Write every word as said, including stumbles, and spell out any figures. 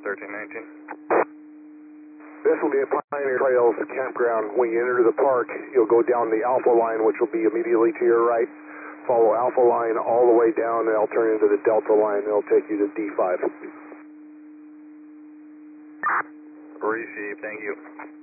thirteen nineteen. This will be a Pioneer Trails campground. When you enter the park, you'll go down the Alpha line, which will be immediately to your right. Follow Alpha line all the way down, and it'll turn into the Delta line. It'll take you to D five. Receive, thank you.